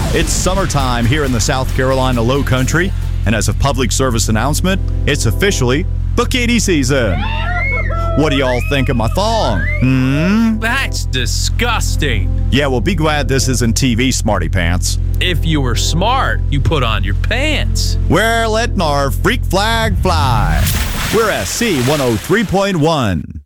It's summertime here in the South Carolina Low Country, and as a public service announcement, it's officially bikini season. What do y'all think of my thong? That's disgusting. Yeah, well, be glad this isn't TV, smarty pants. If you were smart, you put on your pants. We're letting our freak flag fly. We're SC 103.1.